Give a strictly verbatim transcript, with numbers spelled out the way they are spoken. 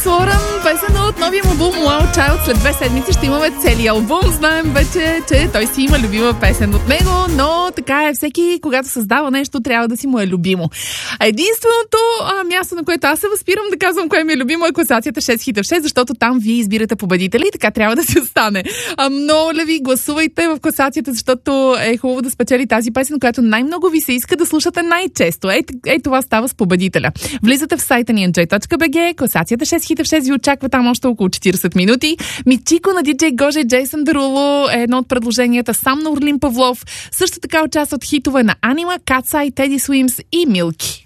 Лорен, песен от новия му албум Wild Child. След две седмици ще имаме целия албум. Знаем вече, че той си има любима песен от него, но така е, всеки, когато създава нещо, трябва да си му е любимо. Единственото а, място, на което аз се възпирам да казвам кое ми е любимо, е класацията шест хита в шест, защото там вие избирате победители и така трябва да си остане. А, много ли ви гласувайте в класацията, защото е хубаво да спечели тази песен, която най-много ви се иска да слушате най-често. Ей, ей това става с победителя. Влизате в сайта ни ен джей точка би джи, класацията шест хита в шест ви очаква там още около четирийсет минути. Мичико на диджей Гоже, Джейсън Деруло е едно от предложенията, сам на Орлин Павлов. Също така участват хитове на Анима, Катсай, Теди Суимс и Милки.